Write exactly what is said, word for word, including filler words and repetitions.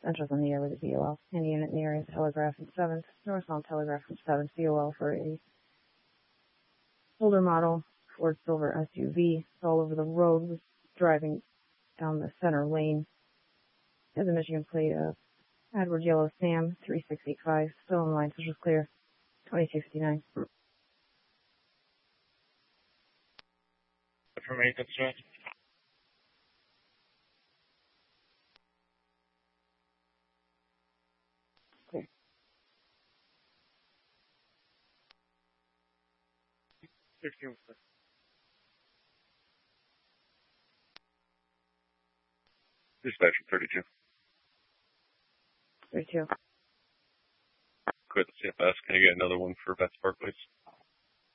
Central's in the air with a V O L. Any unit in the area is Telegraph and seventh. Northbound Telegraph and seventh. V O L for a older model Ford Silver S U V. It's all over the road. Was driving down the center lane. Has a Michigan plate of Edward Yellow Sam three six eight five. Still in line. Social clear. twenty sixty-nine. Information, sir. Clear. Sixteen. Dispatch from thirty-two. thirty-two. Quit the C F S. Can I get another one for Vets Park, please?